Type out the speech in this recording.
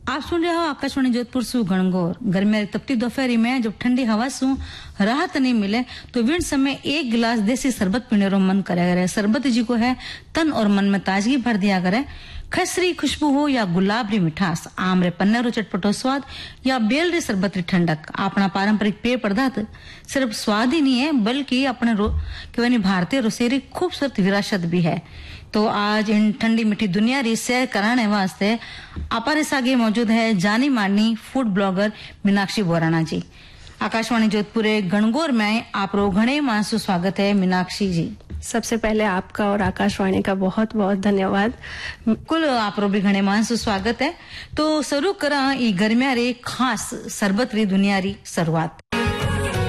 आप सुन रहे हो आकाशवाणी जोधपुर सु गणगौर। गर्मी की तपती दोपहरी में जब ठंडी हवा सु राहत नहीं मिले तो विण समय एक गिलास देसी शरबत पीने रो मन करे करे। शरबत जी को है तन और मन में ताजगी भर दिया करे। खसरी खुशबू हो या गुलाब री मिठास, आम रे पन्ने रो चटपटो स्वाद या बेल री शरबत री ठंडक, अपना पारंपरिक पेय पदार्थ सिर्फ स्वाद ही नहीं है बल्कि अपने भारतीय रसोई री खूबसूरत विरासत भी है। तो आज इन ठंडी मीठी दुनिया री सैर कराने वास्ते अपारे सागे मौजूद है जानी मानी फूड ब्लॉगर मीनाक्षी बोराना जी। आकाशवाणी जोधपुर गणगौर में आप रो घणे मानसु स्वागत है मीनाक्षी जी। सबसे पहले आपका और आकाशवाणी का बहुत बहुत धन्यवाद। कुल आप रो भी घणे मानसु स्वागत है। तो शुरू करा ई गर्मिया रे खास शरबत री दुनिया री शुरुआत।